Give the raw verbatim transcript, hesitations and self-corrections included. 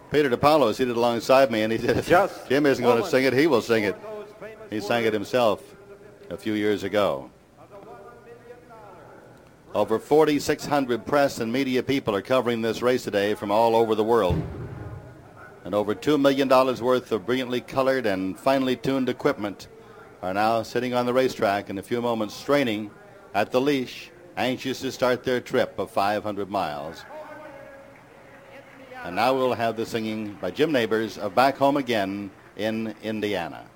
Peter DiPaolo is seated alongside me, and he said, Just Jim isn't going to woman. sing it, he will sing it. He sang it himself a few years ago. Over forty-six hundred press and media people are covering this race today from all over the world. And over two million dollars worth of brilliantly colored and finely tuned equipment are now sitting on the racetrack in a few moments, straining at the leash, anxious to start their trip of five hundred miles. And now we'll have the singing by Jim Nabors of Back Home Again in Indiana.